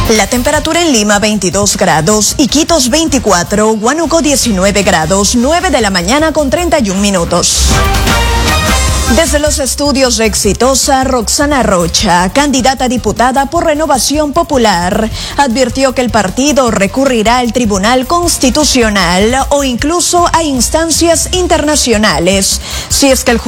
La temperatura en Lima 22 grados, Iquitos 24, Huánuco 19 grados, 9 de la mañana con 31 minutos. Desde los estudios Exitosa, Roxana Rocha, candidata a diputada por Renovación Popular, advirtió que el partido recurrirá al Tribunal Constitucional o incluso a instancias internacionales si es que el